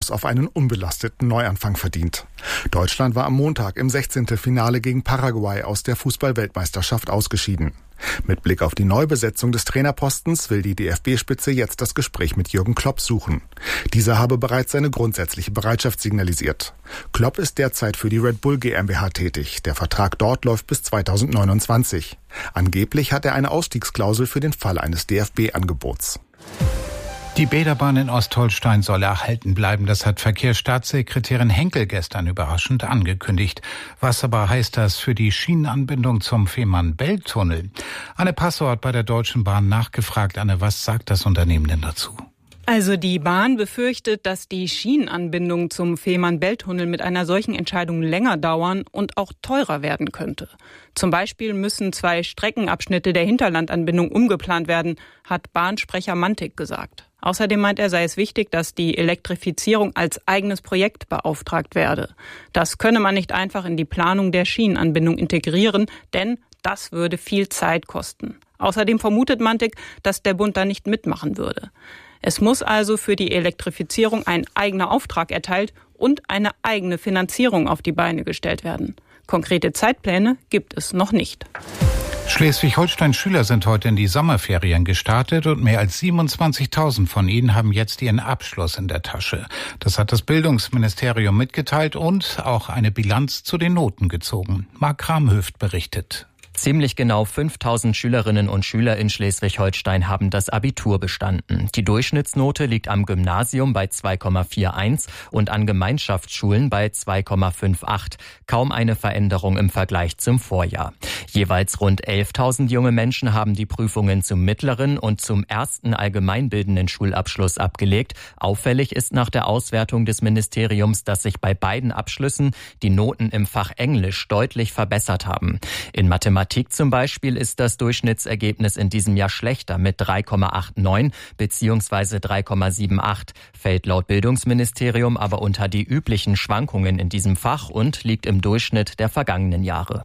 Chance auf einen unbelasteten Neuanfang verdient. Deutschland war am Montag im 16. Finale gegen Paraguay aus der Fußball-Weltmeisterschaft ausgeschieden. Mit Blick auf die Neubesetzung des Trainerpostens will die DFB-Spitze jetzt das Gespräch mit Jürgen Klopp suchen. Dieser habe bereits seine grundsätzliche Bereitschaft signalisiert. Klopp ist derzeit für die Red Bull GmbH tätig. Der Vertrag dort läuft bis 2029. Angeblich hat er eine Ausstiegsklausel für den Fall eines DFB-Angebots. Die Bäderbahn in Ostholstein soll erhalten bleiben. Das hat Verkehrsstaatssekretärin Henkel gestern überraschend angekündigt. Was aber heißt das für die Schienenanbindung zum Fehmarn-Belt-Tunnel? Anne Passau hat bei der Deutschen Bahn nachgefragt. Anne, was sagt das Unternehmen denn dazu? Also die Bahn befürchtet, dass die Schienenanbindung zum Fehmarn-Belt-Tunnel mit einer solchen Entscheidung länger dauern und auch teurer werden könnte. Zum Beispiel müssen 2 Streckenabschnitte der Hinterlandanbindung umgeplant werden, hat Bahnsprecher Mantik gesagt. Außerdem meint er, sei es wichtig, dass die Elektrifizierung als eigenes Projekt beauftragt werde. Das könne man nicht einfach in die Planung der Schienenanbindung integrieren, denn das würde viel Zeit kosten. Außerdem vermutet Mantik, dass der Bund da nicht mitmachen würde. Es muss also für die Elektrifizierung ein eigener Auftrag erteilt und eine eigene Finanzierung auf die Beine gestellt werden. Konkrete Zeitpläne gibt es noch nicht. Schleswig-Holstein-Schüler sind heute in die Sommerferien gestartet und mehr als 27.000 von ihnen haben jetzt ihren Abschluss in der Tasche. Das hat das Bildungsministerium mitgeteilt und auch eine Bilanz zu den Noten gezogen. Marc Kramhöft berichtet. Ziemlich genau 5.000 Schülerinnen und Schüler in Schleswig-Holstein haben das Abitur bestanden. Die Durchschnittsnote liegt am Gymnasium bei 2,41 und an Gemeinschaftsschulen bei 2,58. Kaum eine Veränderung im Vergleich zum Vorjahr. Jeweils rund 11.000 junge Menschen haben die Prüfungen zum mittleren und zum ersten allgemeinbildenden Schulabschluss abgelegt. Auffällig ist nach der Auswertung des Ministeriums, dass sich bei beiden Abschlüssen die Noten im Fach Englisch deutlich verbessert haben. In Mathematik zum Beispiel ist das Durchschnittsergebnis in diesem Jahr schlechter mit 3,89 bzw. 3,78, fällt laut Bildungsministerium aber unter die üblichen Schwankungen in diesem Fach und liegt im Durchschnitt der vergangenen Jahre.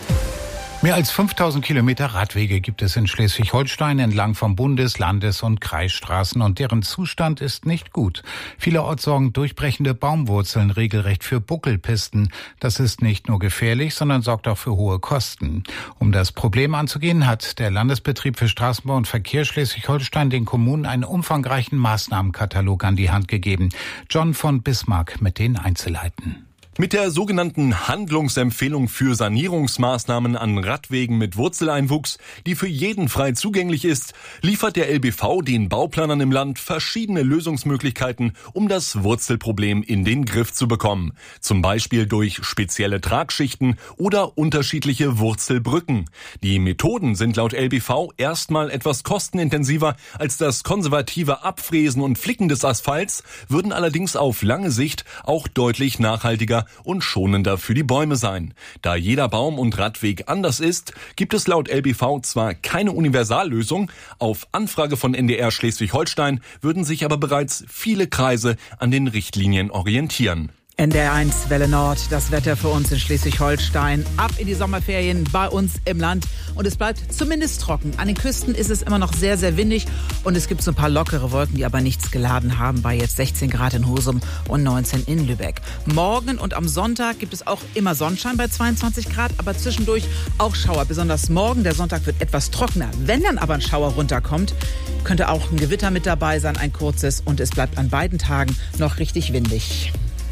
Mehr als 5.000 Kilometer Radwege gibt es in Schleswig-Holstein entlang von Bundes-, Landes- und Kreisstraßen und deren Zustand ist nicht gut. Vielerorts sorgen durchbrechende Baumwurzeln regelrecht für Buckelpisten. Das ist nicht nur gefährlich, sondern sorgt auch für hohe Kosten. Um das Problem anzugehen, hat der Landesbetrieb für Straßenbau und Verkehr Schleswig-Holstein den Kommunen einen umfangreichen Maßnahmenkatalog an die Hand gegeben. John von Bismarck mit den Einzelheiten. Mit der sogenannten Handlungsempfehlung für Sanierungsmaßnahmen an Radwegen mit Wurzeleinwuchs, die für jeden frei zugänglich ist, liefert der LBV den Bauplanern im Land verschiedene Lösungsmöglichkeiten, um das Wurzelproblem in den Griff zu bekommen. Zum Beispiel durch spezielle Tragschichten oder unterschiedliche Wurzelbrücken. Die Methoden sind laut LBV erstmal etwas kostenintensiver als das konservative Abfräsen und Flicken des Asphalts, würden allerdings auf lange Sicht auch deutlich nachhaltiger und schonender für die Bäume sein. Da jeder Baum und Radweg anders ist, gibt es laut LBV zwar keine Universallösung, auf Anfrage von NDR Schleswig-Holstein würden sich aber bereits viele Kreise an den Richtlinien orientieren. NDR1 Welle Nord, das Wetter für uns in Schleswig-Holstein. Ab in die Sommerferien bei uns im Land. Und es bleibt zumindest trocken. An den Küsten ist es immer noch sehr, sehr windig. Und es gibt so ein paar lockere Wolken, die aber nichts geladen haben. Bei jetzt 16 Grad in Husum und 19 in Lübeck. Morgen und am Sonntag gibt es auch immer Sonnenschein bei 22 Grad. Aber zwischendurch auch Schauer. Besonders morgen, der Sonntag, wird etwas trockener. Wenn dann aber ein Schauer runterkommt, könnte auch ein Gewitter mit dabei sein, ein kurzes. Und es bleibt an beiden Tagen noch richtig windig.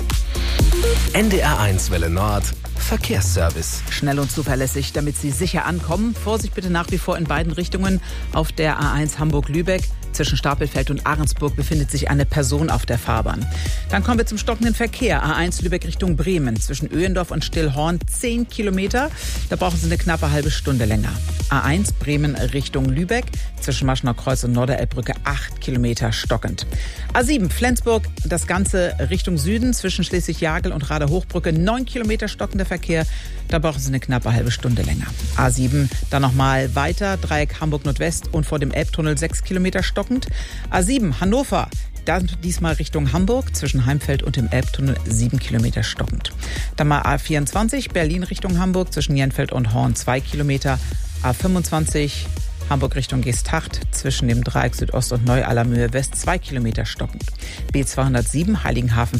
NDR1 Welle Nord Verkehrsservice. Schnell und zuverlässig, damit Sie sicher ankommen. Vorsicht bitte nach wie vor in beiden Richtungen. Auf der A1 Hamburg-Lübeck zwischen Stapelfeld und Ahrensburg befindet sich eine Person auf der Fahrbahn. Dann kommen wir zum stockenden Verkehr. A1 Lübeck Richtung Bremen zwischen Öhendorf und Stillhorn 10 Kilometer. Da brauchen Sie eine knappe halbe Stunde länger. A1 Bremen Richtung Lübeck zwischen Maschenau Kreuz und Norderelbbrücke 8 Kilometer stockend. A7 Flensburg, das Ganze Richtung Süden zwischen Schleswig-Jagel und Radehochbrücke 9 Kilometer stockender Verkehr. Da brauchen Sie eine knappe halbe Stunde länger. A7 dann nochmal weiter, Dreieck Hamburg Nordwest und vor dem Elbtunnel 6 Kilometer stockend. A7 Hannover, dann diesmal Richtung Hamburg zwischen Heimfeld und dem Elbtunnel 7 Kilometer stockend. Dann mal A24 Berlin Richtung Hamburg zwischen Jenfeld und Horn 2 Kilometer. A25 Hamburg Richtung Geesthacht zwischen dem Dreieck Südost und Neu-Allermühe West 2 Kilometer stockend. B207 Heiligenhafen